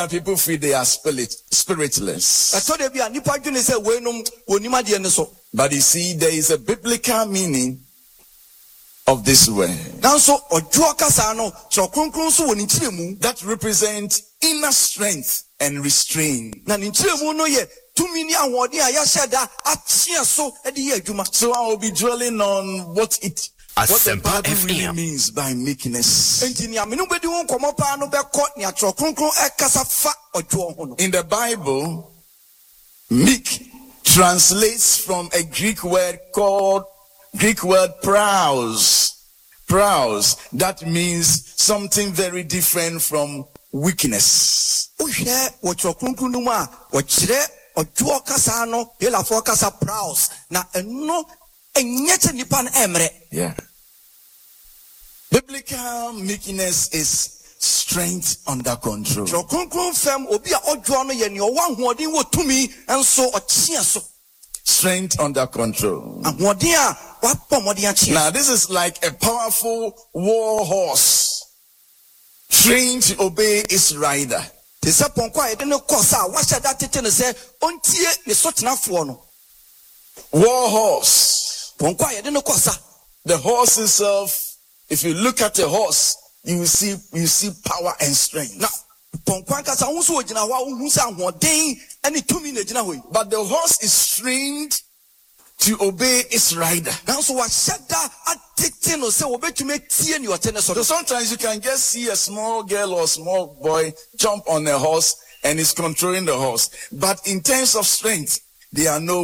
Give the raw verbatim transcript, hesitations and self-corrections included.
people feel they are spirit, spiritless. But you see, there is a biblical meaning of this word that represents inner strength and restraint. So I will be dwelling on what it what the Bible really means by meekness. In the Bible, meek translates from a Greek word called Greek word praus. Praus, that means something very different from weakness. Yeah. Biblical meekness is strength under control. Strength under control. Now, this is like a powerful war horse trained to obey its rider. War horse. The horse itself, if you look at the horse, you will see you see power and strength. Now, but the horse is trained to obey its rider. So sometimes you can just see a small girl or small boy jump on a horse and is controlling the horse. But in terms of strength, they are no